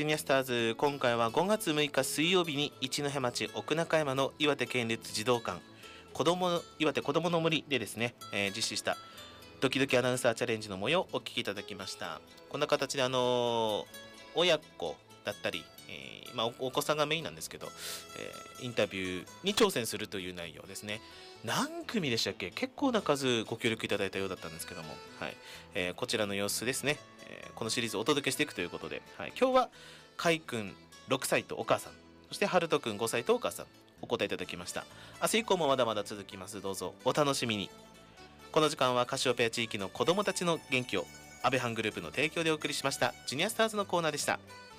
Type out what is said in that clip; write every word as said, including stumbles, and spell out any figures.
ジュニアスターズ、今回はごがつむいか水曜日に一戸町奥中山の岩手県立児童館子ども岩手子どもの森でですね、えー実施したドキドキアナウンサーチャレンジの模様をお聞きいただきました。こんな形であのー親子だったり、えーまあ、おお子さんがメインなんですけど、えーインタビューに挑戦するという内容ですね。何組でしたっけ？結構な数ご協力いただいたようだったんですけども、はいえーこちらの様子ですね、えーこのシリーズをお届けしていくということで、はい、今日はかいくんろくさいとお母さん、そしてはるとくんごさいとお母さんお答えいただきました。明日以降もまだまだ続きます。どうぞお楽しみに。この時間はカシオペア地域の子どもたちの元気を安倍ハングループの提供でお送りしましたジュニアスターズのコーナーでした。